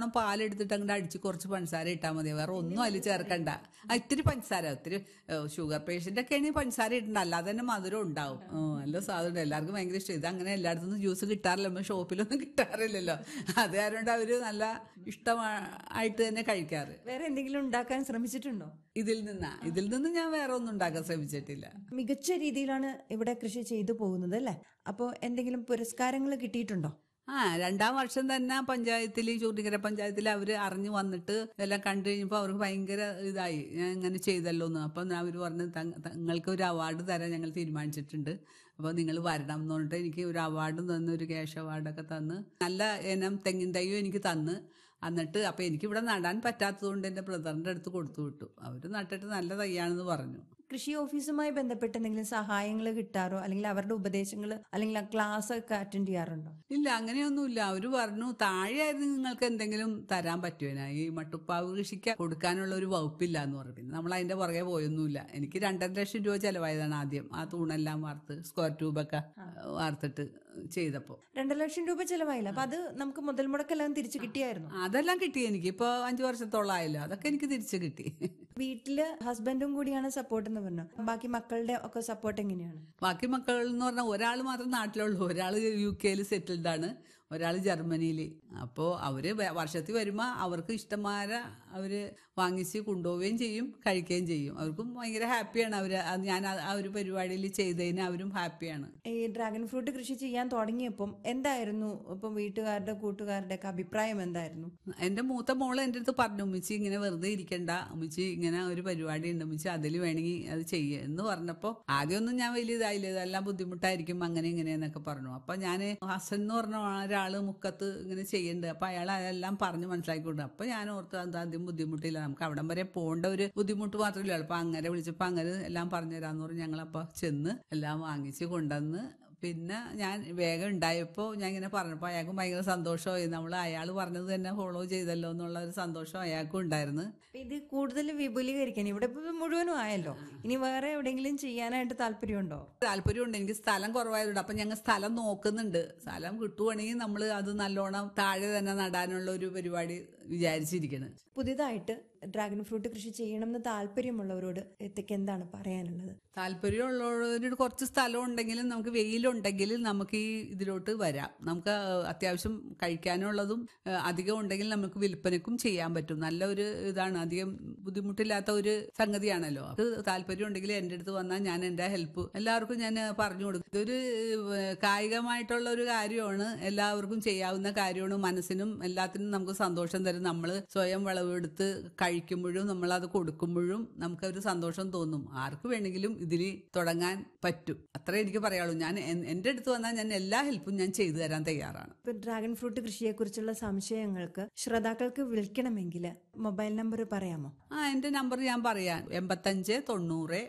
നല്ലോണം പാലെടുത്തിട്ട് അങ്ങോട്ട് അടിച്ച് കുറച്ച് പഞ്ചസാര ഇട്ടാൽ മതി, വേറെ ഒന്നും അതിൽ ചേർക്കണ്ട. ഇത്തിരി പഞ്ചസാര, ഒത്തിരി ഷുഗർ പേഷ്യന്റ് ഒക്കെ ആണെങ്കിൽ പഞ്ചസാര ഇട്ടുണ്ട്, അല്ലാതെ തന്നെ മധുരം ഉണ്ടാവും. നല്ല സാധനം, എല്ലാവർക്കും ഭയങ്കര ഇഷ്ടം. ഇത് അങ്ങനെ എല്ലായിടത്തുനിന്നും ജ്യൂസ് കിട്ടാറില്ല, നമ്മൾ ഷോപ്പിലൊന്നും കിട്ടാറില്ലല്ലോ. അത് കാരണം അവര് നല്ല ഇഷ്ടമായിട്ട് തന്നെ കഴിക്കാറ്. വേറെ എന്തെങ്കിലും ഉണ്ടാക്കാൻ ശ്രമിച്ചിട്ടുണ്ടോ? ഇതിൽ നിന്ന് ഞാൻ വേറെ ഒന്നും ഉണ്ടാക്കാൻ ശ്രമിച്ചിട്ടില്ല. മികച്ച രീതിയിലാണ് ഇവിടെ കൃഷി ചെയ്തു പോകുന്നത് അല്ലേ? അപ്പോൾ എന്തെങ്കിലും പുരസ്കാരങ്ങൾ കിട്ടിയിട്ടുണ്ടോ? രണ്ടാം വർഷം തന്നെ പഞ്ചായത്തിൽ, ചൂർണിക്കര പഞ്ചായത്തിൽ അവര് അറിഞ്ഞു വന്നിട്ട് എല്ലാം കണ്ടു കഴിഞ്ഞപ്പോൾ അവർക്ക് ഭയങ്കര ഇതായി, ഞാൻ ഇങ്ങനെ ചെയ്തല്ലോ എന്ന്. അപ്പം അവർ പറഞ്ഞ് നിങ്ങൾക്ക് ഒരു അവാർഡ് തരാൻ ഞങ്ങൾ തീരുമാനിച്ചിട്ടുണ്ട്, അപ്പോൾ നിങ്ങൾ വരണം എന്ന് പറഞ്ഞിട്ട് എനിക്ക് ഒരു അവാർഡ് തന്ന്, ഒരു ക്യാഷ് അവാർഡൊക്കെ തന്ന്, നല്ല ഇനം തെങ്ങിൻ തൈയും എനിക്ക് തന്ന്. എന്നിട്ട് അപ്പം എനിക്കിവിടെ നടാൻ പറ്റാത്തതുകൊണ്ട് എൻ്റെ ബ്രദറിൻ്റെ അടുത്ത് കൊടുത്തു വിട്ടു. അവർ നട്ടിട്ട് നല്ല തൈയാണെന്ന് പറഞ്ഞു. കൃഷി ഓഫീസുമായി ബന്ധപ്പെട്ട് എന്തെങ്കിലും സഹായങ്ങൾ കിട്ടാറോ, അല്ലെങ്കിൽ അവരുടെ ഉപദേശങ്ങൾ അല്ലെങ്കിൽ ക്ലാസ് ഒക്കെ അറ്റൻഡ് ചെയ്യാറുണ്ടോ? ഇല്ല, അങ്ങനെയൊന്നുമില്ല. അവര് പറഞ്ഞു താഴെയായിരുന്നു നിങ്ങൾക്ക് എന്തെങ്കിലും തരാൻ പറ്റുമോ, ഈ മട്ടുപ്പാവ് കൃഷിക്ക് കൊടുക്കാനുള്ള ഒരു വകുപ്പില്ല എന്ന് പറഞ്ഞു. പിന്നെ നമ്മൾ അതിന്റെ പുറകെ പോയൊന്നുമില്ല. എനിക്ക് 2.5 ലക്ഷം രൂപ ചെലവായതാണ് ആദ്യം ആ തൂണെല്ലാം വാർത്ത്, സ്ക്വയർ ട്യൂബൊക്കെ വാർത്തിട്ട് ചെയ്തപ്പോ. 2 ലക്ഷം രൂപ ചെലവായില്ല. അപ്പൊ അത് നമുക്ക് മുതൽ മുടക്കെല്ലാം തിരിച്ചു കിട്ടിയായിരുന്നു? അതെല്ലാം കിട്ടി. എനിക്ക് ഇപ്പൊ 5 വർഷത്തോളം ആയല്ലോ, അതൊക്കെ എനിക്ക് തിരിച്ചു കിട്ടി. വീട്ടില് ഹസ്ബൻഡും കൂടിയാണ് സപ്പോർട്ട് എന്ന് പറഞ്ഞു. ബാക്കി മക്കളുടെ ഒക്കെ സപ്പോർട്ട് എങ്ങനെയാണ്? ബാക്കി മക്കൾ എന്ന് പറഞ്ഞാൽ ഒരാൾ മാത്രം നാട്ടിലുള്ളൂ, ഒരാൾ UK സെറ്റിൽഡ് ആണ്, ഒരാൾ ജർമ്മനിയിൽ. അപ്പോൾ അവര് വർഷത്തിൽ വരുമ്പോൾ അവർക്ക് ഇഷ്ടമാരെ അവര് വാങ്ങിച്ച് കൊണ്ടുപോവുകയും ചെയ്യും, കഴിക്കുകയും ചെയ്യും. അവർക്കും ഭയങ്കര ഹാപ്പിയാണ്. ഞാൻ ആ ഒരു പരിപാടിയിൽ ചെയ്തതിന് അവരും ഹാപ്പിയാണ്. ഈ ഡ്രാഗൺ ഫ്രൂട്ട് കൃഷി ചെയ്യാൻ തുടങ്ങിയപ്പം എന്തായിരുന്നു ഇപ്പം വീട്ടുകാരുടെ കൂട്ടുകാരുടെ ഒക്കെ അഭിപ്രായം എന്തായിരുന്നു? എന്റെ മൂത്ത മോള് എൻ്റെ അടുത്ത് പറഞ്ഞു, ഉമ്മിച്ചി ഇങ്ങനെ വെറുതെ ഇരിക്കണ്ട, ഉമ്മിച്ചി ഇങ്ങനെ ഒരു പരിപാടി ഉണ്ട്, ഉമ്മിച്ചി അതിൽ വേണമെങ്കിൽ അത് ചെയ്യുക എന്ന് പറഞ്ഞപ്പോൾ ആദ്യമൊന്നും ഞാൻ വലിയ ഇതായില്ല, ഇതെല്ലാം ബുദ്ധിമുട്ടായിരിക്കും അങ്ങനെ ഇങ്ങനെയെന്നൊക്കെ പറഞ്ഞു. അപ്പൊ ഞാൻ ഹസൻ എന്ന് പറഞ്ഞ ഒരാള് മുക്കത്ത് ഇങ്ങനെ ചെയ്യണ്ട്, അപ്പൊ അയാൾ അതെല്ലാം പറഞ്ഞ് മനസ്സിലാക്കിക്കൊണ്ട്. അപ്പൊ ഞാൻ ഓർത്ത് അത് ആദ്യം ബുദ്ധിമുട്ടില്ല, നമുക്ക് അവിടം വരെ പോകേണ്ട ഒരു ബുദ്ധിമുട്ട് മാത്രമല്ല. അപ്പൊ അങ്ങനെ വിളിച്ചപ്പോ അങ്ങനെ എല്ലാം പറഞ്ഞുതരാന്ന് പറഞ്ഞ് ഞങ്ങളപ്പോ ചെന്ന് എല്ലാം വാങ്ങിച്ച് കൊണ്ടുവന്ന്. പിന്നെ ഞാൻ വേഗം ഉണ്ടായപ്പോൾ ഞാൻ ഇങ്ങനെ പറഞ്ഞപ്പോൾ അയാൾക്കും ഭയങ്കര സന്തോഷമായി. അയാൾ പറഞ്ഞത് തന്നെ ഫോളോ ചെയ്തല്ലോ എന്നുള്ള ഒരു സന്തോഷം അയാൾക്കും ഉണ്ടായിരുന്നു. ഇത് കൂടുതൽ വിപുലീകരിക്കാൻ ഇവിടെ ഇപ്പൊ മുഴുവനും ആയല്ലോ, ഇനി വേറെ എവിടെയെങ്കിലും ചെയ്യാനായിട്ട് താല്പര്യമുണ്ടോ? താല്പര്യമുണ്ട്. എനിക്ക് സ്ഥലം കുറവായതുകൊണ്ട് അപ്പൊ ഞങ്ങൾ സ്ഥലം നോക്കുന്നുണ്ട്. സ്ഥലം കിട്ടുവാണെങ്കിൽ നമ്മൾ അത് നല്ലോണം താഴെ തന്നെ നടാനുള്ള ഒരു പരിപാടി വിചാരിച്ചിരിക്കണം. പുതിയതായിട്ട് ഡ്രാഗൺ ഫ്രൂട്ട് കൃഷി ചെയ്യണമെന്ന് താല്പര്യമുള്ളവരോട് എത്തിക്ക് എന്താണ് പറയാനുള്ളത്? താല്പര്യമുള്ളവരോട് കുറച്ച് സ്ഥലം ഉണ്ടെങ്കിലും നമുക്ക് വെയിലുണ്ടെങ്കിലും നമുക്ക് ഈ ഇതിലോട്ട് വരാം. നമുക്ക് അത്യാവശ്യം കഴിക്കാനുള്ളതും അധികം ഉണ്ടെങ്കിൽ നമുക്ക് വിൽപ്പനക്കും ചെയ്യാൻ പറ്റും. നല്ലൊരു ഇതാണ്, അധികം ബുദ്ധിമുട്ടില്ലാത്ത ഒരു സംഗതിയാണല്ലോ. അത് താല്പര്യം ഉണ്ടെങ്കിൽ എൻ്റെ അടുത്ത് വന്നാൽ ഞാൻ എൻ്റെ ഹെൽപ്പ് എല്ലാവർക്കും ഞാൻ പറഞ്ഞു കൊടുക്കും. ഇതൊരു കായികമായിട്ടുള്ള ഒരു കാര്യമാണ്, എല്ലാവർക്കും ചെയ്യാവുന്ന കാര്യമാണ്. മനസ്സിനും എല്ലാത്തിനും നമുക്ക് സന്തോഷം തരും. നമ്മൾ സ്വയം വിളവെടുത്ത് കഴിക്കുമ്പോഴും നമ്മളത് കൊടുക്കുമ്പോഴും നമുക്കൊരു സന്തോഷം തോന്നും. ആർക്ക് വേണമെങ്കിലും ഇതിൽ തുടങ്ങാൻ പറ്റും. അത്രേ എനിക്ക് പറയാനുള്ളൂ. ഞാൻ എൻ്റെ അടുത്ത് വന്നാൽ ഞാൻ എല്ലാ ഹെൽപ്പും ഞാൻ ചെയ്തു തരാൻ തയ്യാറാണ്. ഇപ്പൊ ഡ്രാഗൺ ഫ്രൂട്ട് കൃഷിയെ കുറിച്ചുള്ള സംശയങ്ങൾക്ക് ശ്രോതാക്കൾക്ക് വിളിക്കണമെങ്കിൽ മൊബൈൽ നമ്പർ പറയാമോ? എന്റെ നമ്പർ ഞാൻ പറയാം, 85 90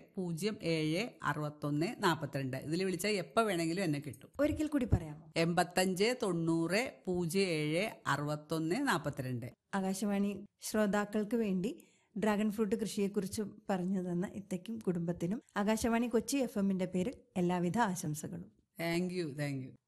07 61 42. ഇതിൽ വിളിച്ചാൽ എപ്പോ വേണമെങ്കിലും എന്നെ കിട്ടും. ഒരിക്കൽ കൂടി പറയാമോ? 85 90 07 61 42. ആകാശവാണി ശ്രോതാക്കൾക്ക് വേണ്ടി ഡ്രാഗൺ ഫ്രൂട്ട് കൃഷിയെക്കുറിച്ച് പറഞ്ഞു തന്ന ഇത്തയ്ക്കും കുടുംബത്തിനും ആകാശവാണി കൊച്ചി FM പേരിൽ എല്ലാവിധ ആശംസകളും. Thank you.